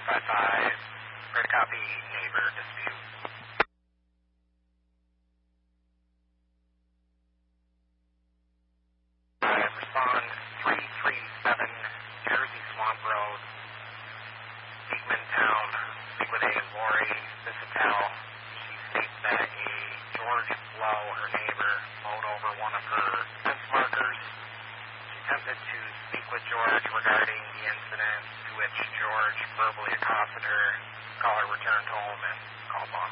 555. Ready to copy, neighbor dispute. Respond 337 Jersey Swamp Road, Beekman Town. Speak with a Lori Visitel. She states that a George Blow, her neighbor, mowed over one of her fence markers. She attempted to speak with George regarding the incident, to which George verbally accosted her. Caller returned home and called law